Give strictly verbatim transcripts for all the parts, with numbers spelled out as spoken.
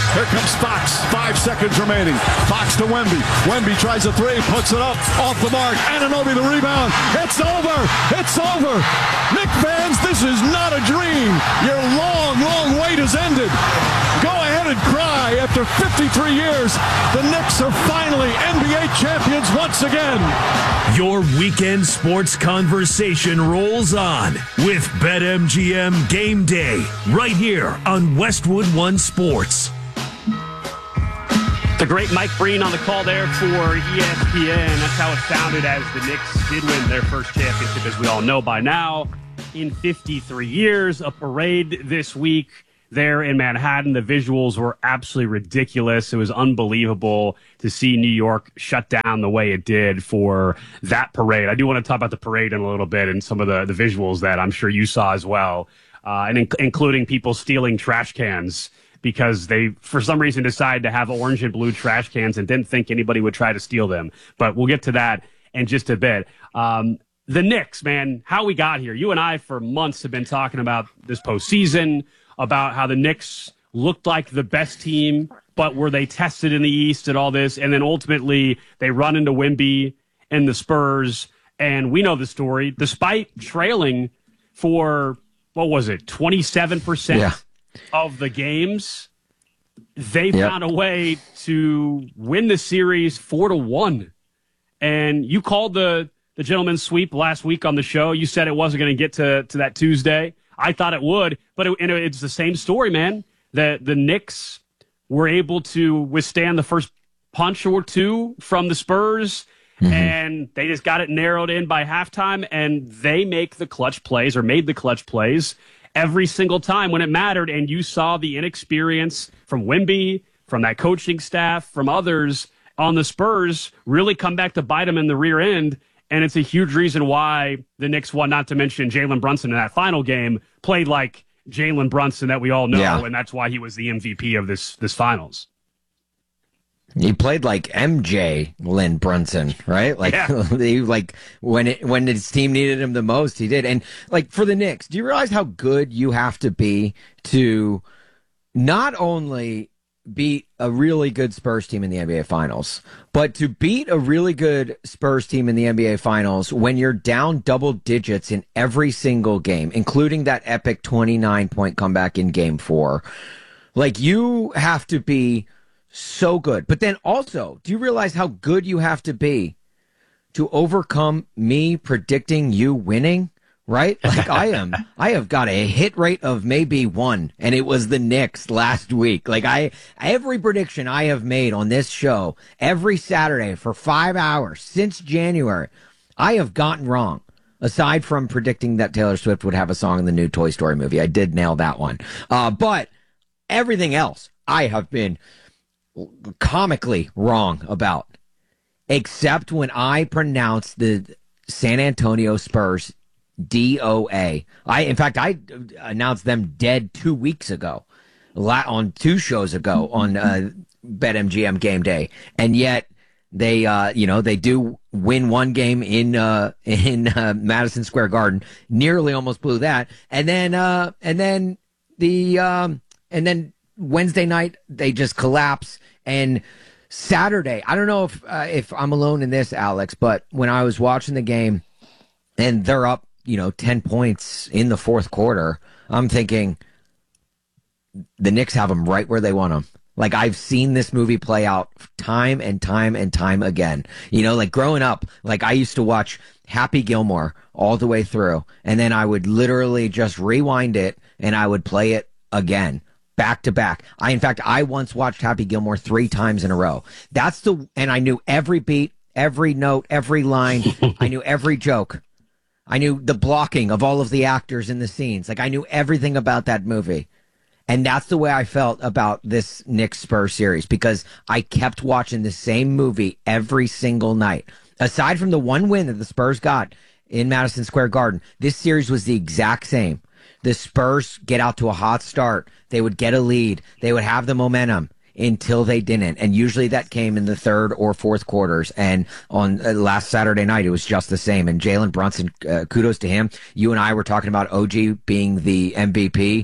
Here comes Fox. Five seconds remaining. Fox to Wemby. Wemby tries a three, puts it up, off the mark. Anunoby the rebound. It's over. It's over. Knicks fans, this is not a dream. Your long, long wait has ended. Go ahead and cry. After fifty-three years, the Knicks are finally N B A champions once again. Your weekend sports conversation rolls on with BetMGM Game Day right here on Westwood One Sports. The great Mike Breen on the call there for E S P N. That's how it sounded as the Knicks did win their first championship, as we all know by now, in fifty-three years. A parade this week there in Manhattan. The visuals were absolutely ridiculous. It was unbelievable to see New York shut down the way it did for that parade. I do want to talk about the parade in a little bit and some of the, the visuals that I'm sure you saw as well, uh, and in- including people stealing trash cans because they, for some reason, decided to have orange and blue trash cans and didn't think anybody would try to steal them. But we'll get to that in just a bit. Um, the Knicks, man, how we got here. You and I, for months, have been talking about this postseason, about how the Knicks looked like the best team, but were they tested in the East and all this? And then ultimately, they run into Wemby and the Spurs. And we know the story. Despite trailing for, what was it, twenty-seven percent? Yeah. Of the games, they yep. found a way to win the series four to one. And you called the, the gentleman's sweep last week on the show. You said it wasn't going to get to to that Tuesday. I thought it would, but it, and it's the same story, man. The the Knicks were able to withstand the first punch or two from the Spurs, mm-hmm. and they just got it narrowed in by halftime, and they make the clutch plays or made the clutch plays every single time when it mattered. And you saw the inexperience from Wemby, from that coaching staff, from others on the Spurs really come back to bite them in the rear end. And it's a huge reason why the Knicks won, not to mention Jalen Brunson in that final game played like Jalen Brunson that we all know, yeah. and that's why he was the M V P of this this finals. He played like M J Lynn Brunson, right? Like, yeah. he, like when it when his team needed him the most, he did. And like for the Knicks, do you realize how good you have to be to not only beat a really good Spurs team in the N B A Finals, but to beat a really good Spurs team in the N B A Finals when you're down double digits in every single game, including that epic twenty-nine point comeback in Game Four? Like, you have to be so good. But then also, do you realize how good you have to be to overcome me predicting you winning? Right? Like I am, I have got a hit rate of maybe one, and it was the Knicks last week. Like I, every prediction I have made on this show every Saturday for five hours since January, I have gotten wrong. Aside from predicting that Taylor Swift would have a song in the new Toy Story movie, I did nail that one. Uh, but everything else I have been comically wrong about, except when I pronounced the San Antonio Spurs D O A. I, in fact, I announced them dead two weeks ago, on two shows ago on uh, BetMGM Game Day, and yet they, uh, you know, they do win one game in uh, in uh, Madison Square Garden, nearly almost blew that, and then uh, and then the um, and then Wednesday night they just collapse, and Saturday, I don't know if uh, if I'm alone in this, Alex, but when I was watching the game and they're up, you know, ten points in the fourth quarter, I'm thinking the Knicks have them right where they want them. Like, I've seen this movie play out time and time and time again. You know, like growing up, like I used to watch Happy Gilmore all the way through, and then I would literally just rewind it and I would play it again, back to back. I, in fact, I once watched Happy Gilmore three times in a row. That's the, and I knew every beat, every note, every line. I knew every joke. I knew the blocking of all of the actors in the scenes. Like, I knew everything about that movie. And that's the way I felt about this Knicks Spurs series, because I kept watching the same movie every single night. Aside from the one win that the Spurs got in Madison Square Garden, this series was the exact same. The Spurs get out to a hot start. They would get a lead. They would have the momentum until they didn't. And usually that came in the third or fourth quarters. And on uh, last Saturday night, it was just the same. And Jalen Brunson, uh, kudos to him. You and I were talking about O G being the M V P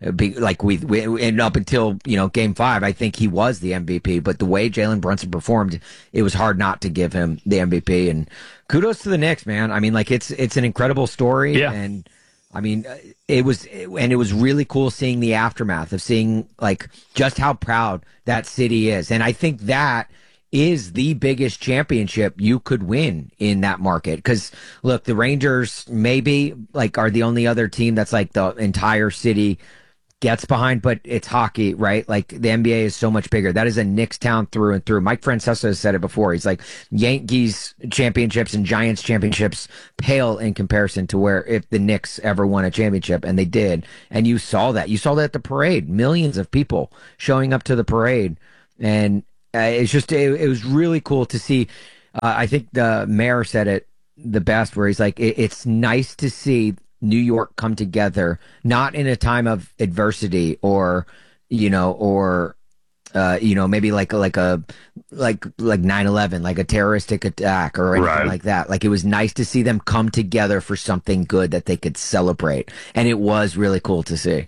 Be, like we, we, and up until, you know, game five, I think he was the M V P, but the way Jalen Brunson performed, it was hard not to give him the M V P. And kudos to the Knicks, man. I mean, like it's, it's an incredible story. Yeah. And I mean, it was, and it was really cool seeing the aftermath of seeing like just how proud that city is. And I think that is the biggest championship you could win in that market. Because look, the Rangers maybe like are the only other team that's like the entire city gets behind, but it's hockey, right? Like the N B A is so much bigger. That is a Knicks town through and through. Mike Francesa has said it before. He's like, Yankees championships and Giants championships pale in comparison to where if the Knicks ever won a championship, and they did. And you saw that. You saw that at the parade. Millions of people showing up to the parade. And uh, it's just, it, it was really cool to see. Uh, I think the mayor said it the best, where he's like, it, it's nice to see New York come together, not in a time of adversity or, you know, or, uh, you know, maybe like, like a, like, like nine eleven, like a terroristic attack or anything Right. like that. Like it was nice to see them come together for something good that they could celebrate. And it was really cool to see.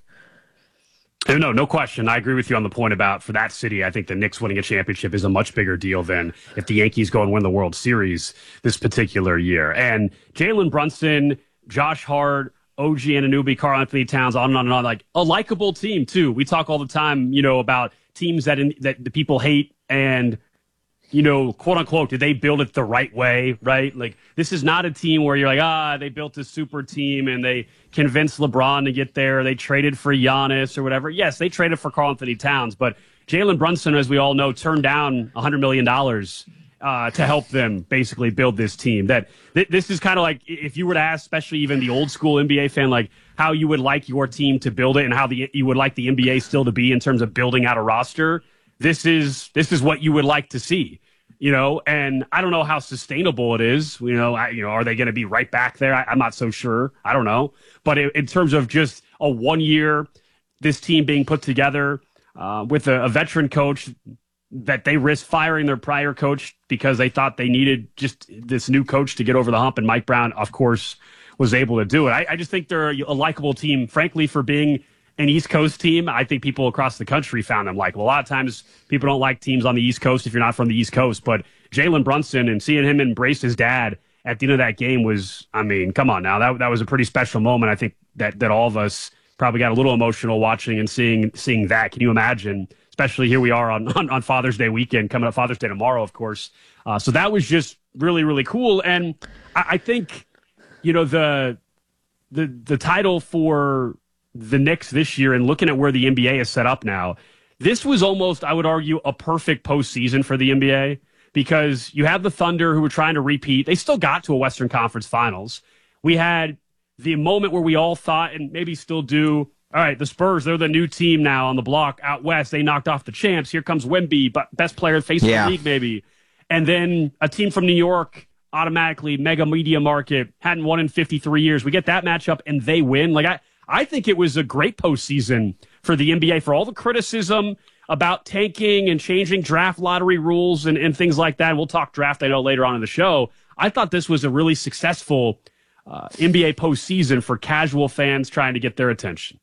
No, no question. I agree with you on the point about for that city. I think the Knicks winning a championship is a much bigger deal than if the Yankees go and win the World Series this particular year. And Jalen Brunson, Josh Hart, O G Anunoby, Karl Anthony Towns, on and on and on, like a likable team too. We talk all the time, you know, about teams that in, that the people hate and, you know, quote unquote, did they build it the right way, right? Like this is not a team where you're like, ah, they built a super team and they convinced LeBron to get there. They traded for Giannis or whatever. Yes, they traded for Karl Anthony Towns, but Jalen Brunson, as we all know, turned down one hundred million dollars uh, to help them basically build this team. That th- this is kind of like if you were to ask, especially even the old school N B A fan, like how you would like your team to build it and how the you would like the N B A still to be in terms of building out a roster. This is this is what you would like to see, you know. And I don't know how sustainable it is. You know, I, you know, are they going to be right back there? I, I'm not so sure. I don't know. But in, in terms of just a one year, this team being put together uh, with a, a veteran coach that they risked firing their prior coach because they thought they needed just this new coach to get over the hump. And Mike Brown, of course, was able to do it. I, I just think they're a likable team, frankly, for being an East Coast team. I think people across the country found them likable. A lot of times people don't like teams on the East Coast if you're not from the East Coast, but Jalen Brunson and seeing him embrace his dad at the end of that game was, I mean, come on now. That that was a pretty special moment. I think that, that all of us probably got a little emotional watching and seeing seeing that. Can you imagine? Especially here we are on, on, on Father's Day weekend, coming up Father's Day tomorrow, of course. Uh, so that was just really, really cool. And I, I think, you know, the the the title for the Knicks this year and looking at where the N B A is set up now, this was almost, I would argue, a perfect postseason for the N B A because you have the Thunder who were trying to repeat. They still got to a Western Conference Finals. We had the moment where we all thought, and maybe still do, all right, the Spurs, they're the new team now on the block out west. They knocked off the champs. Here comes Wemby, but best player facing Yeah. the league maybe. And then a team from New York, automatically mega media market, hadn't won in fifty-three years. We get that matchup and they win. Like I, I think it was a great postseason for the N B A for all the criticism about tanking and changing draft lottery rules and, and things like that. And we'll talk draft, I know, later on in the show. I thought this was a really successful uh, N B A postseason for casual fans trying to get their attention.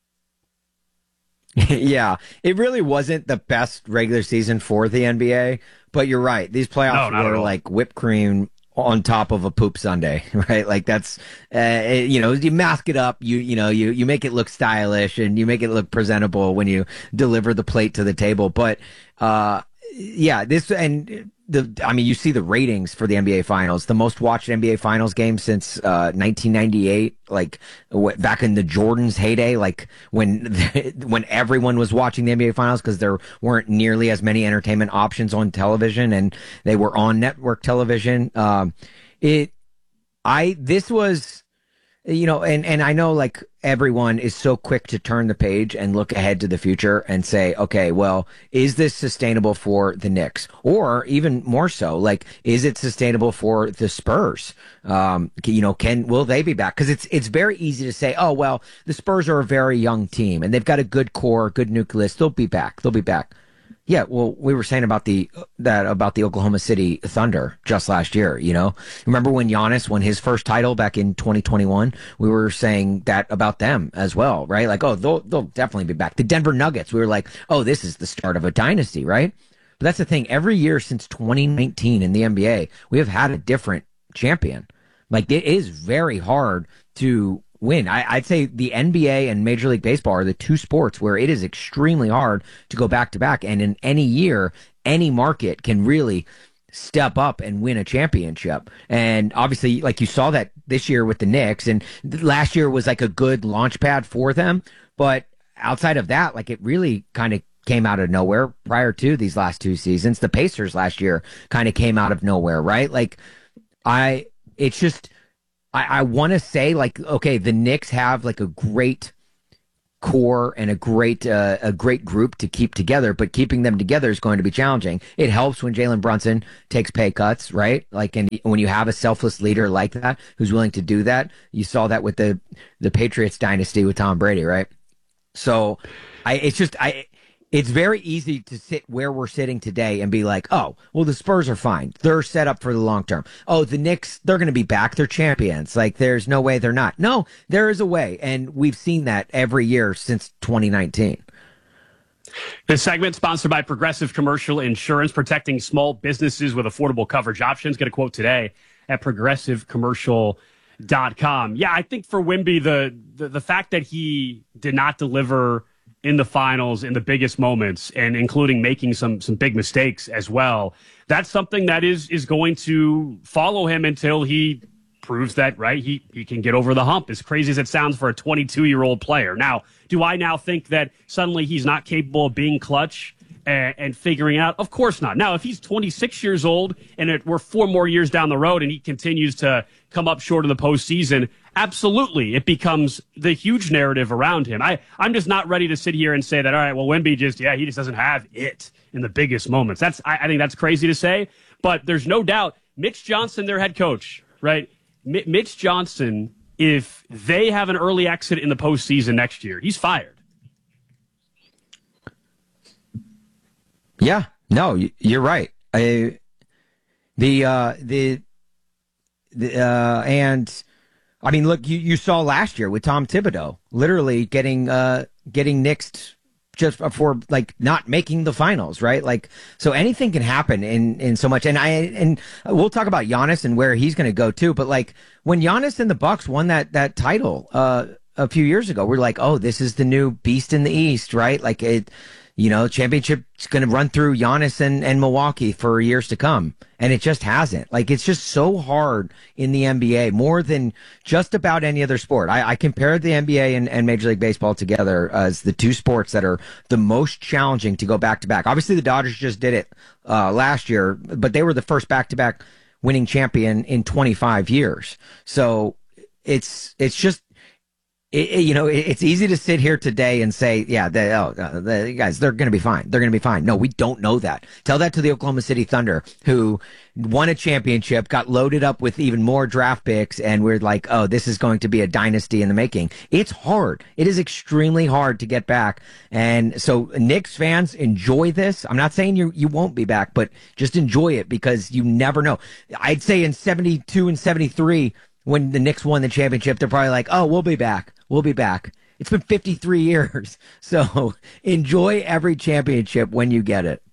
Yeah, it really wasn't the best regular season for the N B A, but you're right. These playoffs No, not at were all. like whipped cream on top of a poop sundae, right? Like that's, uh, you know, you mask it up, you you know, you you make it look stylish and you make it look presentable when you deliver the plate to the table. But uh, yeah, this and the, I mean, you see the ratings for the N B A Finals, the most watched N B A Finals game since uh, nineteen ninety-eight, like w- back in the Jordan's heyday, like when when everyone was watching the N B A Finals because there weren't nearly as many entertainment options on television and they were on network television. Um, it, I, this was, you know, and, and I know like everyone is so quick to turn the page and look ahead to the future and say, okay, well, is this sustainable for the Knicks? Or even more so, like, is it sustainable for the Spurs? Um, you know, can, will they be back? Cause it's, it's very easy to say, oh, well, the Spurs are a very young team and they've got a good core, good nucleus. They'll be back. They'll be back. Yeah, well, we were saying about the that about the Oklahoma City Thunder just last year, you know? Remember when Giannis won his first title back in twenty twenty-one? We were saying that about them as well, right? Like, oh, they'll they'll definitely be back. The Denver Nuggets, we were like, oh, this is the start of a dynasty, right? But that's the thing. Every year since twenty nineteen in the N B A, we have had a different champion. Like, it is very hard to win. I, I'd say the N B A and Major League Baseball are the two sports where it is extremely hard to go back to back. And in any year, any market can really step up and win a championship. And obviously, like you saw that this year with the Knicks, and last year was like a good launch pad for them. But outside of that, like it really kind of came out of nowhere prior to these last two seasons. The Pacers last year kind of came out of nowhere, right? Like I, it's just, I, I want to say, like, okay, the Knicks have like a great core and a great uh, a great group to keep together, but keeping them together is going to be challenging. It helps when Jalen Brunson takes pay cuts, right? Like, and when you have a selfless leader like that who's willing to do that, you saw that with the the Patriots dynasty with Tom Brady, right? So, I it's just I. It's very easy to sit where we're sitting today and be like, oh, well, the Spurs are fine. They're set up for the long term. Oh, the Knicks, they're going to be back. They're champions. Like, there's no way they're not. No, there is a way. And we've seen that every year since twenty nineteen. This segment sponsored by Progressive Commercial Insurance, protecting small businesses with affordable coverage options. Get a quote today at progressive commercial dot com. Yeah, I think for Wemby, the, the, the fact that he did not deliver in the finals in the biggest moments, and including making some some big mistakes as well, that's something that is is going to follow him until he proves that, right, he he can get over the hump, as crazy as it sounds for a twenty-two-year-old player. Now, do I now think that suddenly he's not capable of being clutch and, and figuring out? Of course not. Now, if he's twenty-six years old and it, we're four more years down the road and he continues to come up short in the postseason, absolutely, it becomes the huge narrative around him. I, I'm just not ready to sit here and say that, all right, well, Wemby just, yeah, he just doesn't have it in the biggest moments. That's I, I think that's crazy to say, but there's no doubt Mitch Johnson, their head coach, right? M- Mitch Johnson, if they have an early exit in the postseason next year, he's fired. Yeah, no, you're right. I, the, uh, the, the, uh, and, I mean, look, you, you saw last year with Tom Thibodeau literally getting uh, getting nixed just for like not making the finals, right? Like, so anything can happen in, in so much. And I and we'll talk about Giannis and where he's going to go too. But like when Giannis and the Bucks won that that title uh, a few years ago, we're like, oh, this is the new beast in the East, right? Like it. You know, championship's going to run through Giannis and, and Milwaukee for years to come. And it just hasn't. Like, it's just so hard in the N B A, more than just about any other sport. I, I compared the N B A and, and Major League Baseball together as the two sports that are the most challenging to go back to back. Obviously, the Dodgers just did it uh, last year, but they were the first back to back winning champion in twenty-five years. So it's it's just. It, it, you know, it, it's easy to sit here today and say, yeah, they, oh, uh, the guys, they're going to be fine. They're going to be fine. No, we don't know that. Tell that to the Oklahoma City Thunder, who won a championship, got loaded up with even more draft picks, and we're like, oh, this is going to be a dynasty in the making. It's hard. It is extremely hard to get back. And so Knicks fans, enjoy this. I'm not saying you you won't be back, but just enjoy it, because you never know. I'd say in seventy-two and seventy-three, when the Knicks won the championship, they're probably like, oh, we'll be back. We'll be back. It's been fifty-three years. So enjoy every championship when you get it.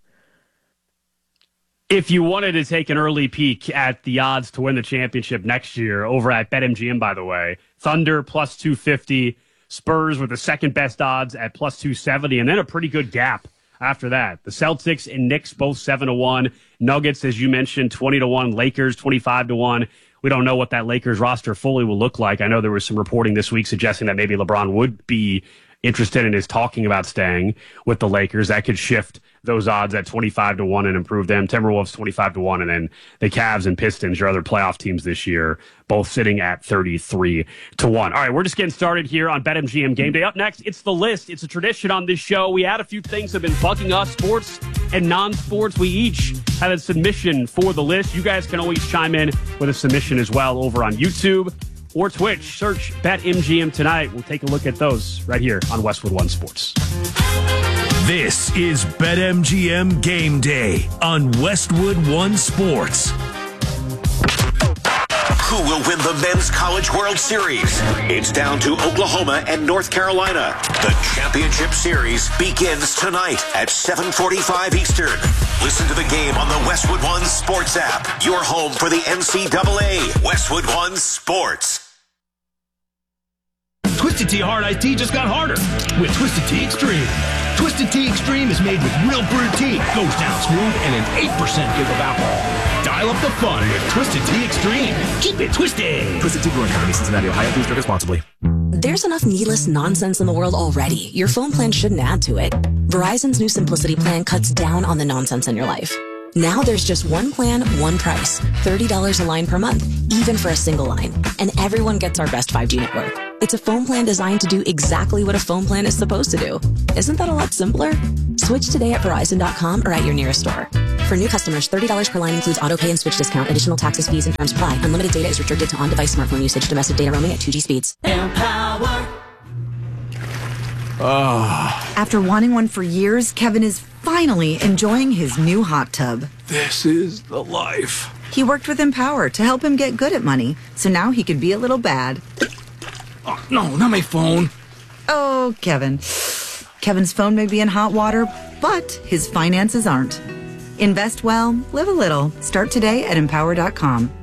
If you wanted to take an early peek at the odds to win the championship next year over at BetMGM, by the way, Thunder plus two fifty, Spurs with the second best odds at plus two seventy, and then a pretty good gap after that. The Celtics and Knicks both seven to one. Nuggets, as you mentioned, twenty to one. Lakers twenty-five to one. We don't know what that Lakers roster fully will look like. I know there was some reporting this week suggesting that maybe LeBron would be interested and is talking about staying with the Lakers. That could shift those odds at twenty-five to one and improve them. Timberwolves twenty-five to one, and then the Cavs and Pistons, your other playoff teams this year, both sitting at thirty-three to one. All right, we're just getting started here on BetMGM Game Day. Up next, it's the list. It's a tradition on this show. We add a few things that have been bugging us, sports and non-sports. We each have a submission for the list. You guys can always chime in with a submission as well over on YouTube or Twitch. Search BetMGM tonight. We'll take a look at those right here on Westwood One Sports. This is BetMGM Game Day on Westwood One Sports. Who will win the Men's College World Series? It's down to Oklahoma and North Carolina. The championship series begins tonight at seven forty-five Eastern. Listen to the game on the Westwood One Sports app. Your home for the N C double A. Westwood One Sports. Twisted Tea Hard Iced Tea just got harder with Twisted Tea Extreme. Twisted Tea Extreme is made with real brewed tea, goes down smooth, and an eight percent give of alcohol. Dial up the fun with Twisted Tea Extreme. Keep it twisted. Twisted Tea Brewing Company, Cincinnati, Ohio. Please drink responsibly. There's enough needless nonsense in the world already. Your phone plan shouldn't add to it. Verizon's new Simplicity plan cuts down on the nonsense in your life. Now there's just one plan, one price. thirty dollars a line per month, even for a single line. And everyone gets our best five G network. It's a phone plan designed to do exactly what a phone plan is supposed to do. Isn't that a lot simpler? Switch today at Verizon dot com or at your nearest store. For new customers, thirty dollars per line includes auto pay and switch discount. Additional taxes, fees, and terms apply. Unlimited data is restricted to on-device smartphone usage. Domestic data roaming at two G speeds. Empower. Oh. After wanting one for years, Kevin is finally enjoying his new hot tub. This is the life. He worked with Empower to help him get good at money, so now he can be a little bad. Oh, no, not my phone. Oh, Kevin. Kevin's phone may be in hot water, but his finances aren't. Invest well, live a little. Start today at empower dot com.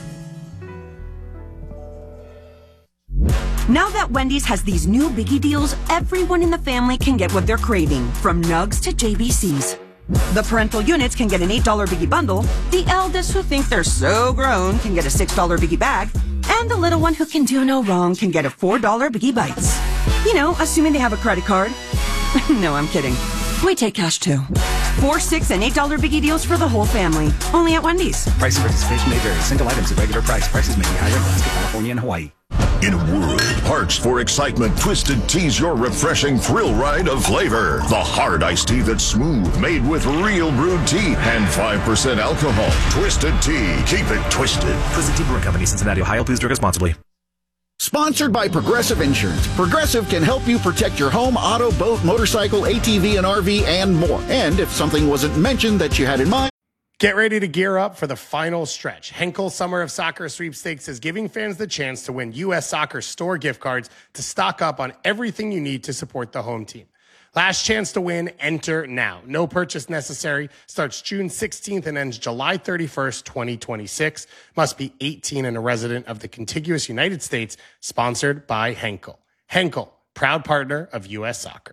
Now that Wendy's has these new biggie deals, everyone in the family can get what they're craving, from nugs to J B Cs. The parental units can get an eight dollar biggie bundle, the eldest who think they're so grown can get a six dollar biggie bag, and the little one who can do no wrong can get a four dollar biggie bites. You know, assuming they have a credit card. No, I'm kidding. We take cash too. Four, six, and eight dollar biggie deals for the whole family. Only at Wendy's. Price and participation may vary. Single items at regular price. Prices may be higher in Alaska, California, and Hawaii. In a world parched for excitement, Twisted Tea's your refreshing thrill ride of flavor. The hard iced tea that's smooth, made with real brewed tea and five percent alcohol. Twisted Tea. Keep it twisted. Twisted Tea Brewing Company, Cincinnati, Ohio. Please drink responsibly. Sponsored by Progressive Insurance. Progressive can help you protect your home, auto, boat, motorcycle, A T V, and R V, and more. And if something wasn't mentioned that you had in mind, get ready to gear up for the final stretch. Henkel Summer of Soccer Sweepstakes is giving fans the chance to win U S Soccer store gift cards to stock up on everything you need to support the home team. Last chance to win, enter now. No purchase necessary. Starts June sixteenth and ends July thirty-first, twenty twenty-six. Must be eighteen and a resident of the contiguous United States. Sponsored by Henkel. Henkel, proud partner of U S Soccer.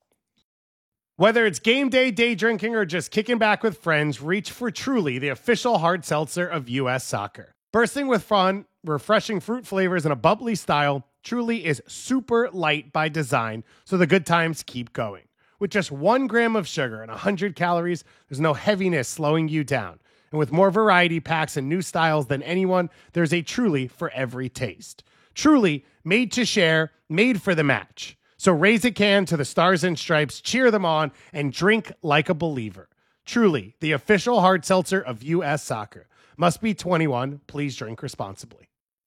Whether it's game day, day drinking, or just kicking back with friends, reach for Truly, the official hard seltzer of U S Soccer. Bursting with fun, refreshing fruit flavors, and a bubbly style, Truly is super light by design, so the good times keep going. With just one gram of sugar and one hundred calories, there's no heaviness slowing you down. And with more variety packs and new styles than anyone, there's a Truly for every taste. Truly, made to share, made for the match. So raise a can to the Stars and Stripes, cheer them on, and drink like a believer. Truly, the official hard seltzer of U S Soccer. Must be twenty-one. Please drink responsibly.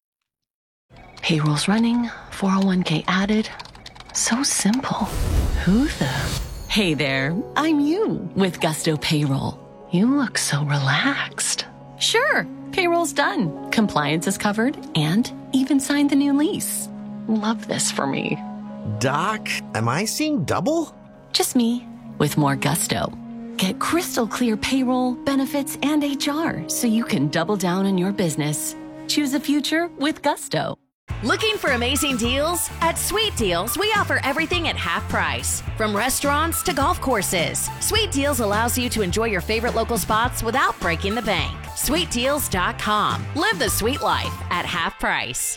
Payroll's running, four oh one k added. So simple. Who the? Hey there, I'm you with Gusto Payroll. You look so relaxed. Sure, payroll's done. Compliance is covered and even signed the new lease. Love this for me. Doc, am I seeing double? Just me, with more gusto. Get crystal clear payroll, benefits, and H R so you can double down on your business. Choose a future with gusto. Looking for amazing deals? At Sweet Deals, we offer everything at half price. From restaurants to golf courses, Sweet Deals allows you to enjoy your favorite local spots without breaking the bank. sweet deals dot com. Live the sweet life at half price.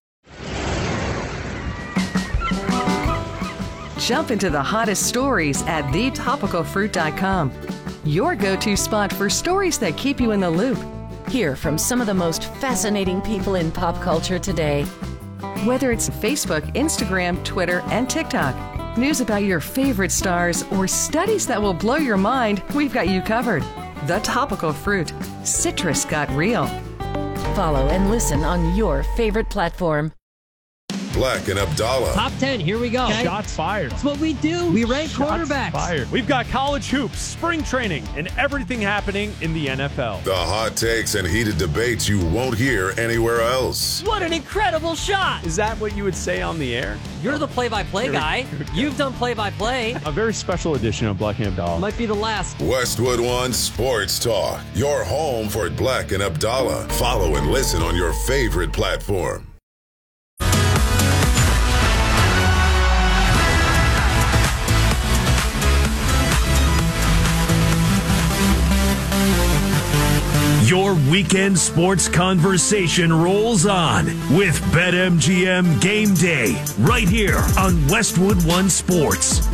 Jump into the hottest stories at the topical fruit dot com. Your go-to spot for stories that keep you in the loop. Hear from some of the most fascinating people in pop culture today. Whether it's Facebook, Instagram, Twitter, and TikTok, news about your favorite stars, or studies that will blow your mind, we've got you covered. The Topical Fruit. Citrus got real. Follow and listen on your favorite platform. Black and Abdallah. Top ten, here we go. Okay. Shots fired. That's what we do. We rank Shots quarterbacks. Fired. We've got college hoops, spring training, and everything happening in the N F L. The hot takes and heated debates you won't hear anywhere else. What an incredible shot. Is that what you would say on the air? You're the play-by-play guy. You've done play-by-play. A very special edition of Black and Abdallah. Might be the last. Westwood One Sports Talk. Your home for Black and Abdallah. Follow and listen on your favorite platform. Your weekend sports conversation rolls on with BetMGM Game Day right here on Westwood One Sports.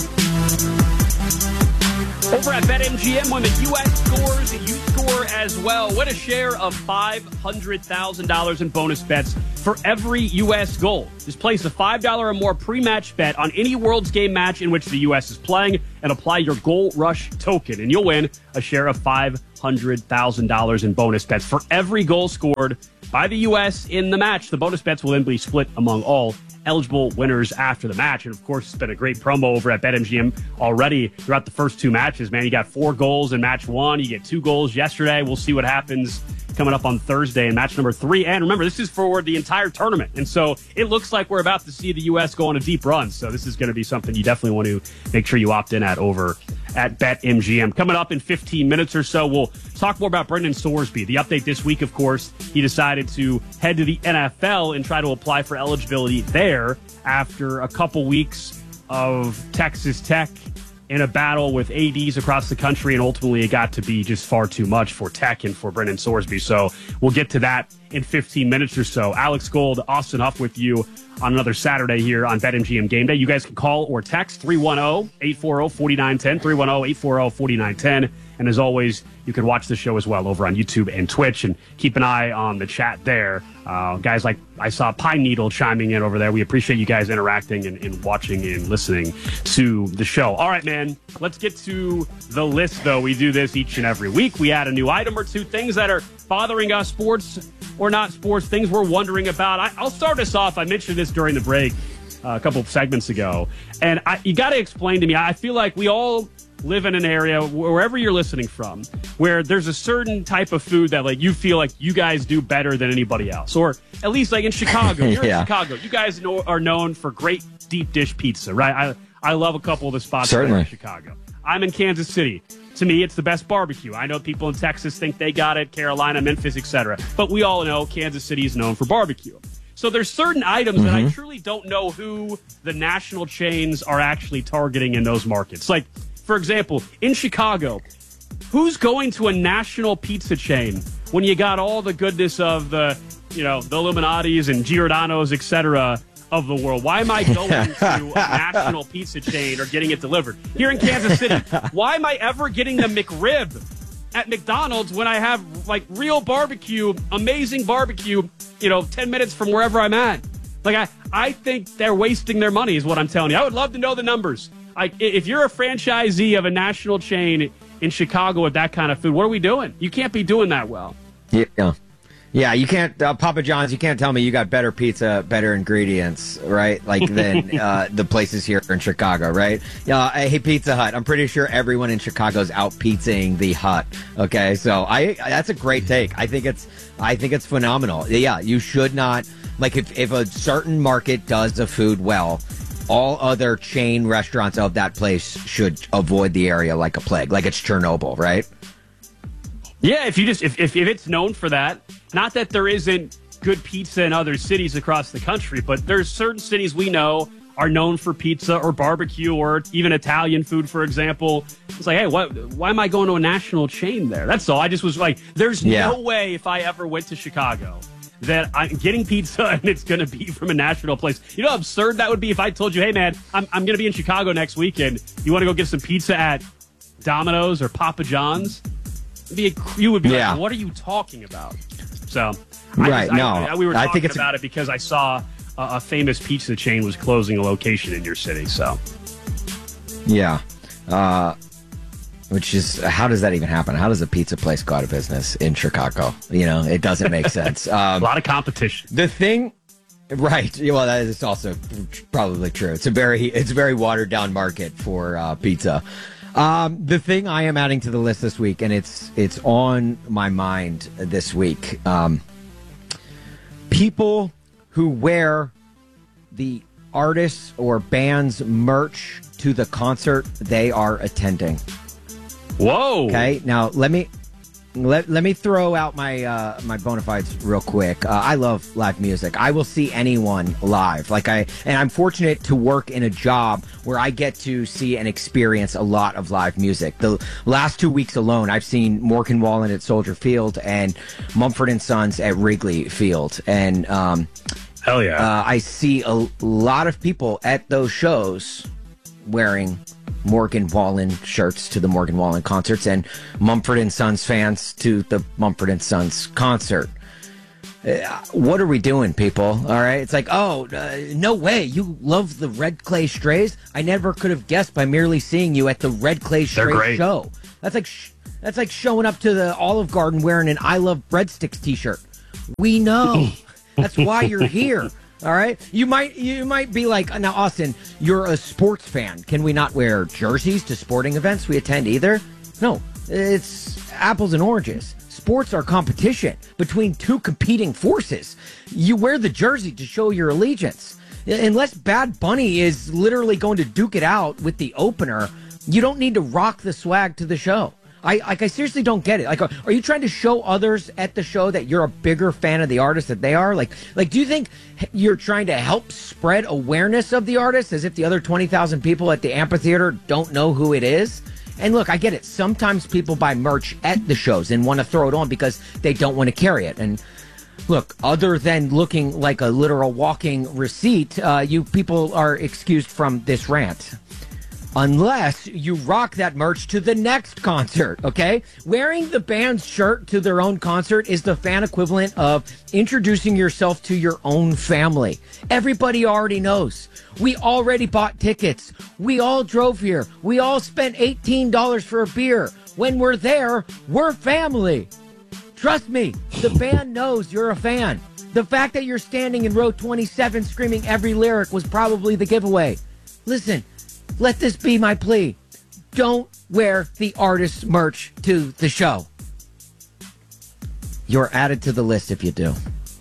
Over at BetMGM, when the U S scores, you score as well. Win a share of five hundred thousand dollars in bonus bets for every U S goal. Just place a five dollars or more pre-match bet on any World's Game match in which the U S is playing and apply your Goal Rush token, and you'll win a share of five hundred thousand dollars in bonus bets for every goal scored by the U S in the match. The bonus bets will then be split among all eligible winners after the match. And of course, it's been a great promo over at BetMGM already throughout the first two matches. Man, you got four goals in match one. You get two goals yesterday. We'll see what happens coming up on Thursday in match number three. And remember, this is for the entire tournament. And so it looks like we're about to see the U S go on a deep run. So this is going to be something you definitely want to make sure you opt in at over at BetMGM. Coming up in fifteen minutes or so, we'll talk more about Brendan Sorsby. The update this week, of course, he decided to head to the N F L and try to apply for eligibility there after a couple weeks of Texas Tech in a battle with A Ds across the country, and ultimately it got to be just far too much for Tech and for Brendan Sorsby. So we'll get to that in fifteen minutes or so. Alex Gold, Austin Huff with you on another Saturday here on BetMGM Game Day. You guys can call or text three one zero, eight four zero, four nine one zero, three one zero, eight four zero, four nine one zero. And as always, you can watch the show as well over on YouTube and Twitch, and keep an eye on the chat there. Uh, guys like I saw Pine Needle chiming in over there. We appreciate you guys interacting and, and watching and listening to the show. All right, man, let's get to the list, though. We do this each and every week. We add a new item or two, things that are bothering us, sports or not sports, things we're wondering about. I, I'll start us off. I mentioned this during the break uh, a couple of segments ago, and I, you got to explain to me. I feel like we all live in an area, wherever you're listening from, where there's a certain type of food that like you feel like you guys do better than anybody else, or at least like in Chicago. You're yeah. in Chicago. You guys know, are known for great deep dish pizza, right? I I love a couple of the spots in Chicago. I'm in Kansas City. To me, it's the best barbecue. I know people in Texas think they got it, Carolina, Memphis, et cetera. But we all know Kansas City is known for barbecue. So there's certain items mm-hmm. that I truly don't know who the national chains are actually targeting in those markets. Like, for example, in Chicago, who's going to a national pizza chain when you got all the goodness of the, you know, the Illuminatis and Giordano's, et cetera, of the world? Why am I going to a national pizza chain or getting it delivered? Here in Kansas City, why am I ever getting the McRib at McDonald's when I have, like, real barbecue, amazing barbecue, you know, ten minutes from wherever I'm at? Like, I, I think they're wasting their money is what I'm telling you. I would love to know the numbers. Like, if you're a franchisee of a national chain in Chicago with that kind of food, what are we doing? You can't be doing that well. Yeah. Yeah, you can't, uh, Papa John's, you can't tell me you got better pizza, better ingredients, right? Like, than uh, the places here in Chicago, right? Yeah, I hate Pizza Hut. I'm pretty sure everyone in Chicago's out pizzaing the Hut. Okay, so I that's a great take. I think it's I think it's phenomenal. Yeah, you should not, like, if, if a certain market does the food well, all other chain restaurants of that place should avoid the area like a plague, like it's Chernobyl, right? Yeah, if you just if, if, if it's known for that, not that there isn't good pizza in other cities across the country, but there's certain cities we know are known for pizza or barbecue or even Italian food, for example. It's like, hey, what? Why am I going to a national chain there? That's all. I just was like, there's yeah. no way if I ever went to Chicago that I'm getting pizza and it's going to be from a national place. You know how absurd that would be if I told you, hey, man, I'm, I'm going to be in Chicago next weekend. You want to go get some pizza at Domino's or Papa John's? Be a, you would be yeah. like, what are you talking about? So, I right, just, no. I, I, we were talking I think it's about a, it because I saw a, a famous pizza chain was closing a location in your city. So, yeah. Uh, which is, how does that even happen? How does a pizza place go out of business in Chicago? You know, it doesn't make sense. Um, a lot of competition. The thing, Right. Well, that is also probably true. It's a very it's a very watered down market for uh, pizza. Um, the thing I am adding to the list this week, and it's it's on my mind this week. Um, people who wear the artists or bands merch to the concert they are attending. Whoa. Okay. Now let me. Let, let me throw out my uh, my bona fides real quick. Uh, I love live music. I will see anyone live. Like I and I'm fortunate to work in a job where I get to see and experience a lot of live music. The last two weeks alone, I've seen Morgan Wallen at Soldier Field and Mumford and Sons at Wrigley Field. And um, hell yeah, uh, I see a lot of people at those shows wearing Morgan Wallen shirts to the Morgan Wallen concerts and Mumford and Sons fans to the Mumford and Sons concert. Uh, what are we doing, people? All right. It's like, oh, uh, no way. You love the Red Clay Strays? I never could have guessed by merely seeing you at the Red Clay Strays show. That's like, sh- that's like showing up to the Olive Garden wearing an I Love Breadsticks t-shirt. We know. That's why you're here. All right, you might you might be like, now Austin, you're a sports fan. Can we not wear jerseys to sporting events we attend either? No, it's apples and oranges. Sports are competition between two competing forces. You wear the jersey to show your allegiance. Unless Bad Bunny is literally going to duke it out with the opener, you don't need to rock the swag to the show. I like. I seriously don't get it. Like, are you trying to show others at the show that you're a bigger fan of the artist that they are? Like, like, do you think you're trying to help spread awareness of the artist as if the other twenty thousand people at the amphitheater don't know who it is? And look, I get it. Sometimes people buy merch at the shows and want to throw it on because they don't want to carry it. And look, other than looking like a literal walking receipt, uh, you people are excused from this rant. Unless you rock that merch to the next concert, okay? Wearing the band's shirt to their own concert is the fan equivalent of introducing yourself to your own family. Everybody already knows. We already bought tickets. We all drove here. We all spent eighteen dollars for a beer. When we're there, we're family. Trust me, the band knows you're a fan. The fact that you're standing in row twenty-seven screaming every lyric was probably the giveaway. Listen, let this be my plea. Don't wear the artist's merch to the show. You're added to the list if you do.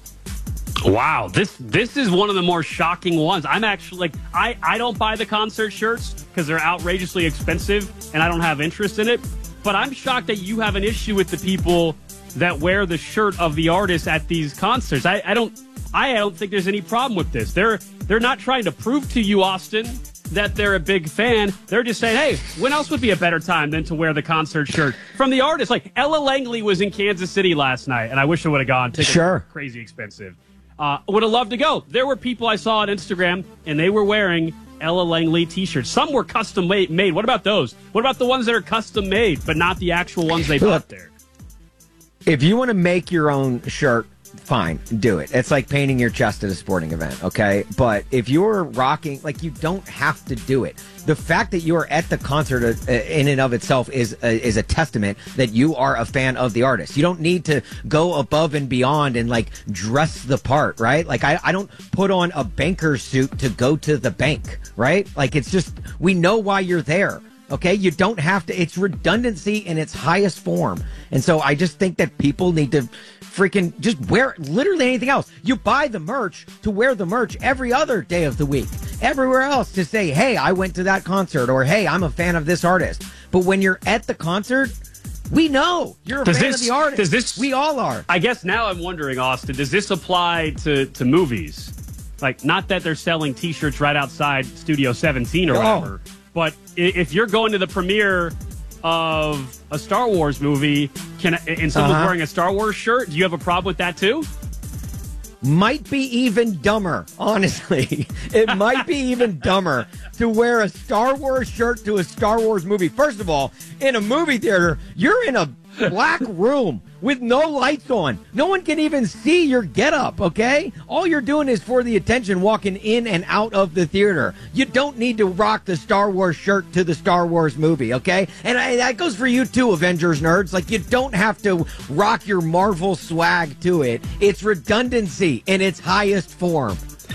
Wow, this this is one of the more shocking ones. I'm actually like, I, I don't buy the concert shirts because they're outrageously expensive and I don't have interest in it. But I'm shocked that you have an issue with the people that wear the shirt of the artist at these concerts. I, I don't I don't think there's any problem with this. They're they're not trying to prove to you, Austin, that they're a big fan. They're just saying, hey, when else would be a better time than to wear the concert shirt from the artist? Like Ella Langley was in Kansas City last night, and I wish I would have gone. Tickets sure. were crazy expensive. Uh, would have loved to go. There were people I saw on Instagram, and they were wearing Ella Langley t-shirts. Some were custom made. What about those? What about the ones that are custom made, but not the actual ones they bought there? If you want to make your own shirt, fine, do it. It's like painting your chest at a sporting event, okay? But if you're rocking, like, you don't have to do it. The fact that you are at the concert uh, in and of itself is uh, is a testament that you are a fan of the artist. You don't need to go above and beyond and, like, dress the part, right? Like, I, I don't put on a banker's suit to go to the bank, right? Like, it's just, we know why you're there. Okay, you don't have to. It's redundancy in its highest form. And so I just think that people need to freaking just wear literally anything else. You buy the merch to wear the merch every other day of the week. Everywhere else to say, hey, I went to that concert, or hey, I'm a fan of this artist. But when you're at the concert, we know you're a does fan this, of the artist. Does this, we all are. I guess now I'm wondering, Austin, does this apply to, to movies? Like, not that they're selling T-shirts right outside Studio seventeen or Oh. whatever. But if you're going to the premiere of a Star Wars movie, can and someone's Uh-huh. wearing a Star Wars shirt, do you have a problem with that too? Might be even dumber, honestly. It might be even dumber to wear a Star Wars shirt to a Star Wars movie. First of all, in a movie theater, you're in a black room with no lights on. No one can even see your getup, okay? All you're doing is for the attention walking in and out of the theater. You don't need to rock the Star Wars shirt to the Star Wars movie, okay? And I, that goes for you too, Avengers nerds. Like, you don't have to rock your Marvel swag to it. It's redundancy in its highest form.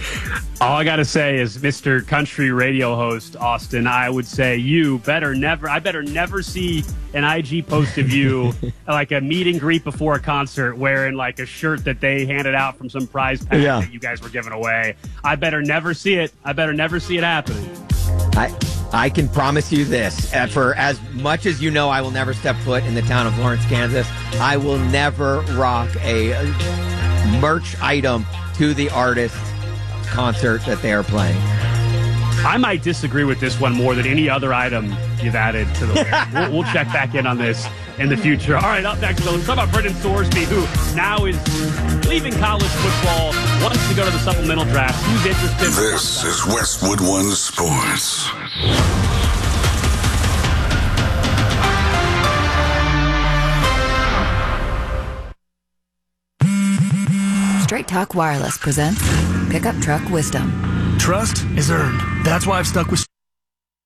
All I got to say is, Mister Country Radio host, Austin, I would say you better never, I better never see an I G post of you like a meet and greet before a concert wearing like a shirt that they handed out from some prize pack Yeah. that you guys were giving away. I better never see it. I better never see it happening. I I can promise you this. Uh, for as much as you know, I will never step foot in the town of Lawrence, Kansas. I will never rock a uh, merch item to the artist concert that they are playing. I might disagree with this one more than any other item you've added to the list. we'll, we'll check back in on this in the future. All right, up next, let's talk about Brendan Sorsby, who now is leaving college football, wants to go to the supplemental draft. Who's interested? This is Westwood One Sports. Straight Talk Wireless presents Pickup Truck Wisdom. Trust is earned. That's why I've stuck with